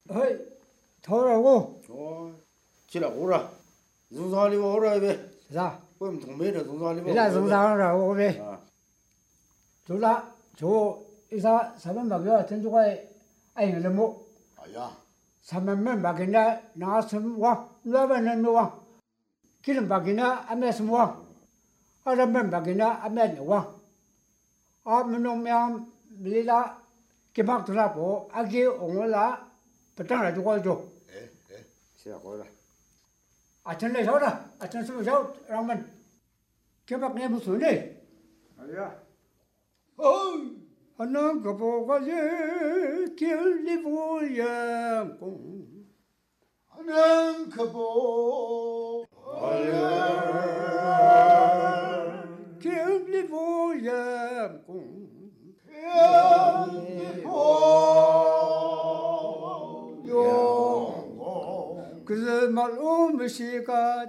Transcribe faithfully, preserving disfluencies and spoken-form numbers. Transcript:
어이, 더라고. 어, 지라 오라. 송사리 오라 이베. 자, 그럼 동매를 송사리 뭐. 이라 성상하라고 왜? 아, 둘다 저 이사 사면 막여 전주가에 아이 뭐 아야. 사면면 막이나 나왔으면 와, 나가면 와. 기름 막이나 아메스 와. 아라면 막이나 아메 와. 아면오면 밀라 기막 들라고 아기 옹을라 버탕을 주고 줘. 에, 에. 지라 오라. 아천내 서라. 아천 수고 저 라면 기막 내 무슨 일? 아야. 어이, 하나 가보가지 길리보양공 하는 그보. 길리보양공 영공. 그새 말 오무시가